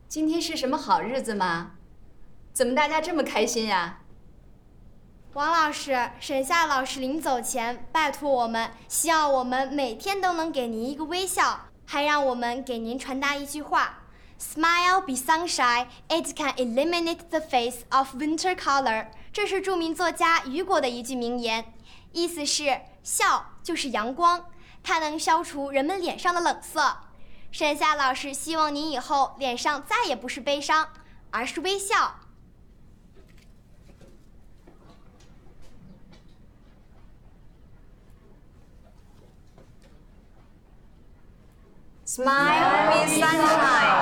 今天是什么好日子吗？怎么大家这么开心呀？ 王老师、沈夏老师临走前拜托我们，希望我们每天都能给您一个微笑，还让我们给您传达一句话 ：Smile be sunshine, it can eliminate the face of winter color。这是著名作家雨果的一句名言，意思是笑就是阳光，它能消除人们脸上的冷色。沈夏老师希望您以后脸上再也不是悲伤，而是微笑。 Smile with sunshine.